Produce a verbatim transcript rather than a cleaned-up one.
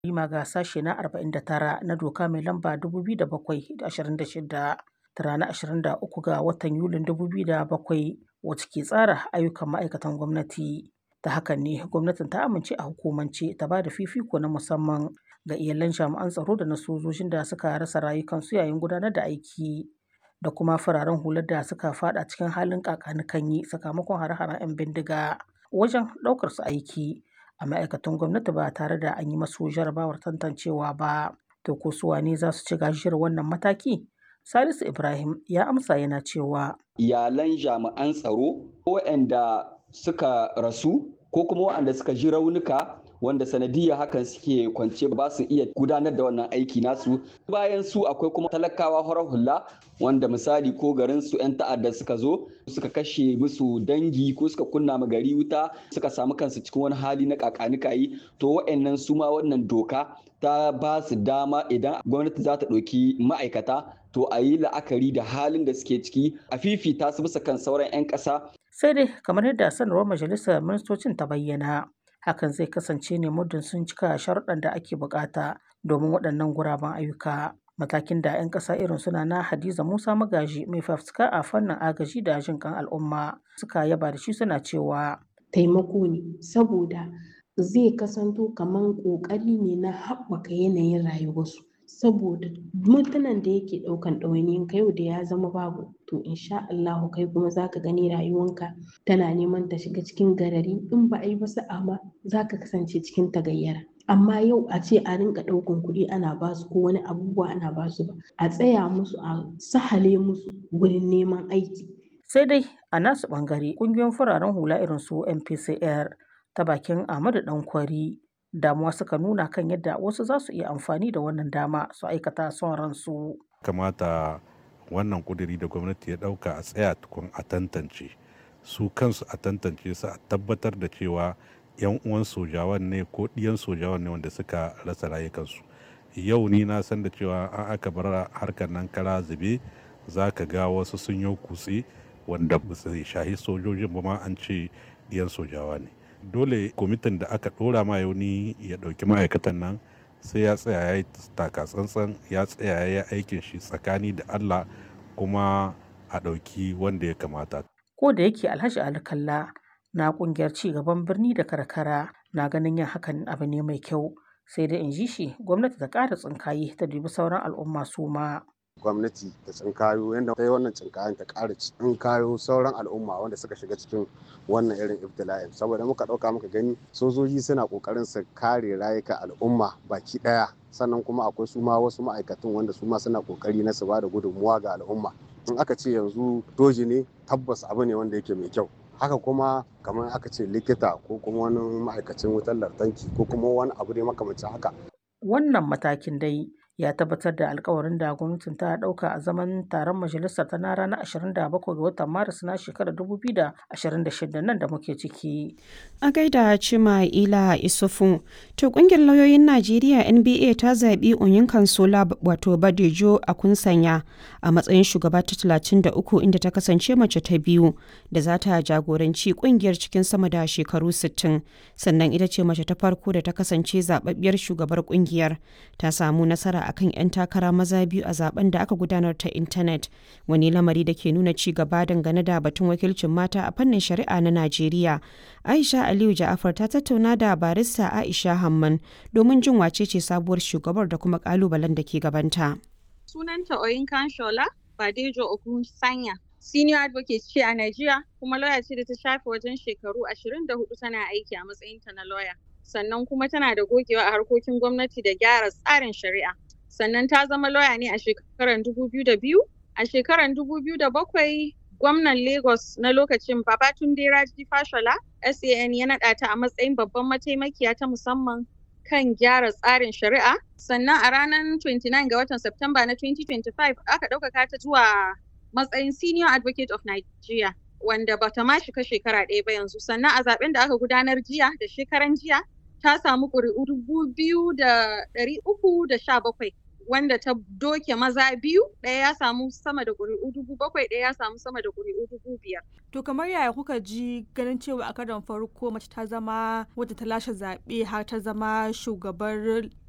Rima ga sashe na arba'in da tara na doka mai lamba dubu biyu da bakwai da ashirin da shida ta ranar ashirin da uku ga watan Yulin dubu biyu da bakwai wacce ke tsara ayyukan ma'aikatan gwamnati. Ta hakan ne gwamnatin ta amince a hukumance ta ba da fifiko na musamman ga iyalan jami'an tsaro da na sojojin da suka rasa rayukansu yayin gudanar da aiki da kuma fararen hular da suka fada cikin halin kakanikanyi sakamakon hare-haren 'yan bindiga wajen ɗaukar su aiki a ma'aikatan gwamnati ba tare da an yi masu jarabawar tantancewa ba. To ko su wane za su ci gajiyar wannan mataki? Salisu Ibrahim ya amsa yana cewa iyalan jami'an tsaro waɗanda suka rasu ko kuma waɗanda suka ji raunuka wanda sanadiyar hakan suke kwance ba su iya gudanar da wannan aiki nasu. Bayan su akwai kuma talakawa horar hula wanda misali ko garin su 'yan ta'adda suka zo suka kashe musu dangi ko suka kunna ma gari wuta suka samu kansu cikin wani hali na kakanikayi, to wa'annan su ma wannan doka ta ba su dama idan gwamnati za ta ɗauki ma'aikata to a yi la'akari da halin da suke ciki a fifita su bisa kan sauran 'yan ƙasa. Sai dai kamar yadda sanarwar majalisar ministocin ta bayyana hakan zai kasance ne muddin sun cika sharuɗan da ake bukata domin waɗannan guraben ayyuka. Matakin da 'yan ƙasa irin suna na Hadiza Musa Magaji mai fafutuka a fannin agaji da jin kan al'umma suka yaba da shi suna cewa taimako ne saboda zai kasanto kamar ƙoƙari ne na haɓaka yanayin rayuwarsu. Saboda mutanen da yake ɗaukan ɗawainiyin ka yau da ya zama babu to insha Allahu kai kuma zaka gani rayuwanka tana neman ta shiga cikin garari in ba a yi ba sa'a ma zaka kasance cikin tagayyara. Amma yau a ce a rinka ɗaukan kuɗi ana basu ko wani abubuwa ana basu ba a tsaya musu a sahale musu gurin neman aiki. Sai dai a nasu ɓangare ƙungiyoyin fararen hula irin su M P C R ta bakin Ahmadu Dankwari damuwa suka nuna kan yadda wasu za su iya amfani da wannan dama su aikata son ransu. Kamata wannan kuduri da gwamnati ya dauka a tsaya tukun a tantance su kansu a tantance su a tabbatar da cewa yan uwan sojawan ne ko ɗiyan sojawan ne wanda suka rasa rayukansu. Yau ni na san da cewa an aka bar harkar nan kara zube za ka ga wasu sun yi kutse wanda ba su shahi sojojin ba ma an ce ɗiyan sojawa ne. Dole kwamitin da aka ɗora ma yauni ya ɗauki ma'aikatan nan sai ya tsaya ya yi taka tsantsan ya tsaya ya yi aikin shi tsakani da Allah kuma a ɗauki wanda ya kamata. Ko da yake Alhaji Ali Kalla na ƙungiyar ci gaban birni da karkara na ganin yin hakan abu ne mai kyau sai dai in ji shi gwamnati ta ƙara tsinkaye ta dubi sauran al'umma su ma. Gwamnati ta tsinkayo yadda ta yi wannan tsinkayen ta ƙara tsinkayo sauran al'umma wanda suka shiga cikin wannan irin ibtila'in saboda muka ɗauka muka gani sojoji suna ƙoƙarin su kare rayuka al'umma baki ɗaya sannan kuma akwai su ma wasu ma'aikatan wanda su ma suna ƙoƙari na su ba da gudunmuwa ga al'umma. In aka ce yanzu doji ne tabbas abu ne wanda yake mai kyau. Haka kuma kamar aka ce likita ko kuma wani ma'aikacin wutar lantarki ko kuma wani abu ne makamancin haka. Wannan matakin dai ya tabbatar da alkawarin da gwamnatin ta dauka a zaman taron majalisar ta na ranar ashirin da bakwai ga watan Maris na shekarar dubu biyu da ashirin da shida nan da muke ciki. A gaida Cima Ila Isufu, to kungiyar lauyoyin Najeriya N B A ta zaɓi Onyinkan Sola wato Badejo a kunsanya a matsayin shugaba ta talatin da uku inda ta kasance mace ta biyu da za ta jagoranci kungiyar cikin sama da shekaru sittin. Sannan ita ce mace ta farko da ta kasance zababbiyar shugabar kungiyar. Ta samu nasara akan 'yan takara maza biyu a zaben da aka gudanar ta intanet, wani lamari da ke nuna ci gaba dangane da batun wakilcin mata a fannin shari'a na Najeriya. Aisha Aliyu Ja'afar ta tattauna da barista Aisha Hamman domin jin wace ce sabuwar shugabar da kuma kalubalen da ke gabanta. Sunanta Oyinkan Shola Badejo Ogunsanya, senior advocate ce a Najeriya kuma lawyer ce da ta shafe wajen shekaru ashirin da hudu tana aiki a matsayinta na lawyer. Sannan kuma tana da gogewa a harkokin gwamnati da gyara tsarin shari'a. Sannan ta zama lawyer ne a shekarar dubu biyu da biyu. A shekarar dubu biyu da bakwai, gwamnan Lagos na lokacin Babatunde Raji Fashola, S A N ya naɗa ta a matsayin babban mataimakiya ta musamman kan gyara tsarin shari'a. Sannan a ranar twenty-nine ga watan Septemba na twenty twenty-five aka ɗaukaka ta zuwa matsayin Senior Advocate of Nigeria, wanda bata ma shiga shekara ɗaya ba yanzu. Sannan a zaben da aka gudanar jiya da shekaran jiya ta samu ƙuri'u dubu biyu da ɗari uku da sha bakwai wanda ta doke maza biyu, ɗaya ya samu sama da ƙuri'u dubu bakwai, ɗaya ya samu sama da ƙuri'u dubu biyar. To kamar yaya kuka ji ganin cewa a karon farko mace ta zama wadda ta lashe zaɓe har ta zama shugabar